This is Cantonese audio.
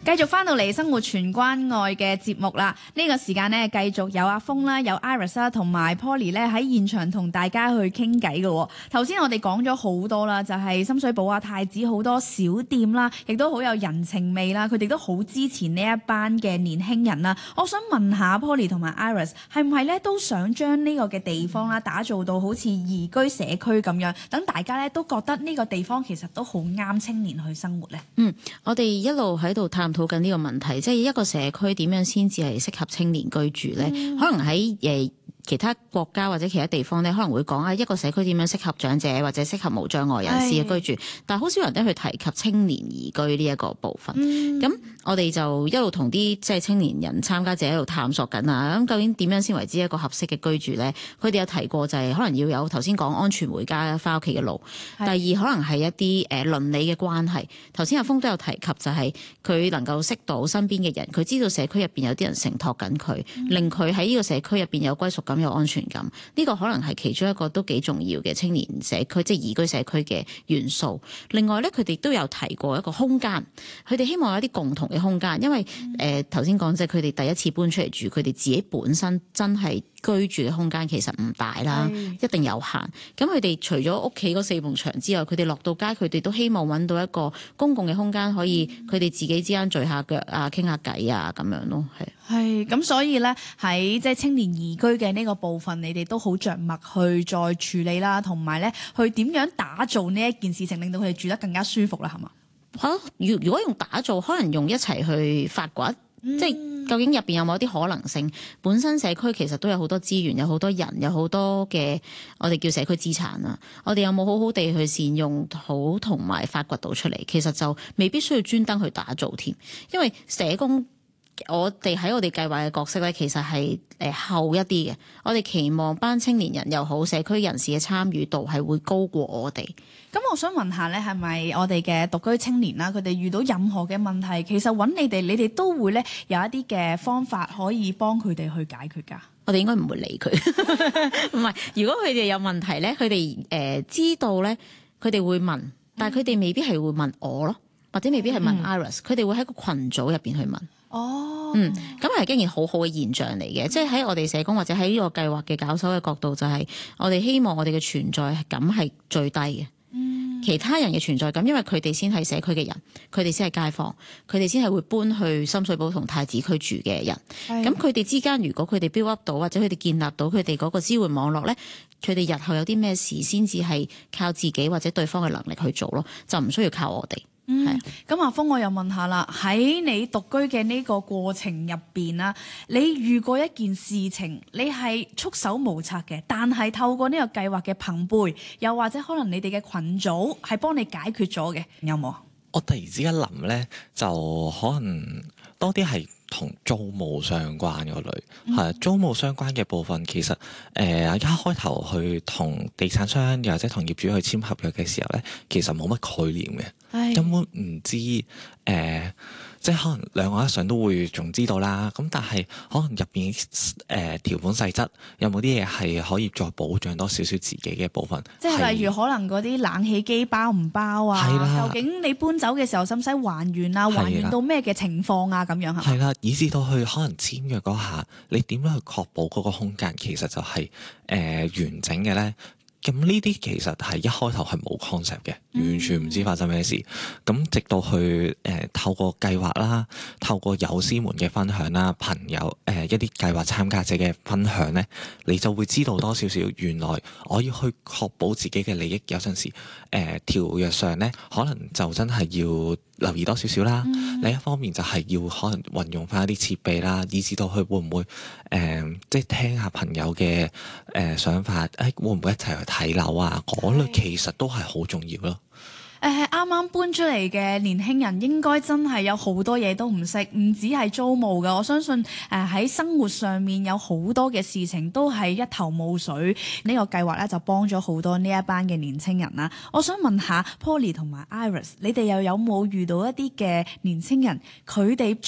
繼續翻到嚟生活全關愛嘅節目啦，呢個時間呢，繼續有阿峰啦，有 Iris 啦，同埋 Poly 咧喺現場同大家去傾偈嘅。頭先我哋講咗好多啦，就係深水埗啊、太子好多小店啦，亦都好有人情味啦，佢哋都好支持呢一班嘅年輕人啦。我想問下 Poly 同埋 Iris 係唔係咧都想將呢個嘅地方啦打造到好似宜居社區咁樣，等大家咧都覺得呢個地方其實都好啱青年去生活咧？ 我哋一路喺度探討緊呢個問題，即係一個社區點樣先至係適合青年居住咧？可能喺其他國家或者其他地方咧，可能會講啊一個社區點樣適合長者或者適合無障礙人士嘅居住，但係好少人都去提及青年宜居呢一個部分。咁我哋就一路同啲即係青年人參加者喺度探索緊啊。咁究竟點樣先為之一個合適嘅居住咧？佢哋有提過就係可能要有頭先講安全回家翻屋企嘅路。第二可能係一啲鄰里嘅關係。頭先阿峰都有提及就係佢能夠識到身邊嘅人，佢知道社區入邊有啲人承托緊佢，令佢喺呢個社區入邊有歸屬感、有安全感。呢個可能係其中一個都幾重要嘅青年社區，即係宜居社區嘅元素。另外咧，佢哋都有提過一個空間，佢哋希望有一啲共同嘅空間，因為頭先講即係佢哋第一次搬出嚟住，佢哋自己本身真係居住嘅空間其實唔大啦，一定有限。咁佢哋除咗屋企嗰四埲牆之外，佢哋落到街，佢哋都希望揾到一個公共嘅空間，可以佢哋自己之間聚下腳啊、傾下偈啊咁樣咯， 係咁，所以咧喺即係青年宜居嘅呢個部分，你哋都好着墨去再處理啦，同埋咧去點樣打造呢一件事情，令到佢哋住得更加舒服啦，係嘛？ 如果用打造，可能用一齊去發掘。即係究竟入邊有冇一啲可能性？本身社區其實都有好多資源，有好多人，有好多嘅我哋叫社區資產啊。我哋有冇好好地去善用好同埋發掘到出嚟？其實就未必需要專登去打造添，因為社工我哋喺我哋計劃嘅角色咧，其實係後一啲嘅。我哋期望班青年人又好，社區人士嘅參與度係會高過我哋。 咁我想問下咧，係咪我哋嘅獨居青年啦，佢哋遇到任何嘅問題，其實揾你哋都會咧有一啲嘅方法可以幫佢哋去解決㗎？ 我哋應該唔會理佢，唔係。如果佢哋有問題咧，佢哋知道咧，佢哋會問，但係佢哋未必係會問我咯，或者未必係問 Iris，佢哋會喺個群組入邊去問。咁係一件好好嘅現象嚟嘅，即係喺我哋社工或者喺呢個計劃嘅搞手嘅角度，就係我哋希望我哋嘅存在感係最低嘅。其他人嘅存在感，因為佢哋先係社區嘅人，佢哋先係街坊，佢哋先係會搬去深水埗同太子區住嘅人。咁佢哋之間，如果佢哋 build up 到，或者佢哋建立到佢哋嗰個支援網絡咧，佢哋日後有啲咩事，先至係靠自己或者對方嘅能力去做咯，就唔需要靠我哋。 咁阿峰，我又問下啦，喺你獨居嘅呢個過程入邊啦，你遇過一件事情，你係束手無策嘅，但係透過呢個計劃嘅朋輩，又或者可能你哋嘅群組係幫你解決咗嘅，有冇？ 我突然之間諗咧，就可能多啲係同租務相關嗰類，租務相關嘅部分，其實一開頭去同地產商又或者同業主去簽合約嘅時候咧，其實冇乜概念嘅，根本唔知即係可能兩個以上都會仲知道啦。咁但係可能入邊條款細則有冇啲嘢係可以再保障多少少自己嘅部分？ 即係例如可能嗰啲冷氣機包唔包啊？究竟你搬走嘅時候使唔使還原啊？還原到咩嘅情況啊？咁樣係啦，以至到去可能簽約嗰下，你點樣去確保嗰個空間其實就係完整嘅咧？咁呢啲其實係一開頭係冇 concept 嘅，完全唔知發生咩事。咁直到去透過計劃啦，透過友師們嘅分享啦，朋友一啲計劃參加者嘅分享咧，你就會知道多少少，原來我要去確保自己嘅利益。有陣時條約上咧，可能就真係要留意多少少啦。另一方面就係要可能運用翻一啲設備啦，以至到佢會唔會即係聽下朋友嘅想法，會唔會一齊去睇樓啊？嗰類其實都係好重要咯。 啱啱搬出嚟嘅年輕人應該真係有好多嘢都唔識，唔止係租務㗎。我相信喺生活上面有好多嘅事情都係一頭霧水。呢個計劃咧就幫咗好多呢一班嘅年輕人啦。我想問下 Poly 同埋 Iris，你哋又有冇遇到一啲嘅年輕人，佢哋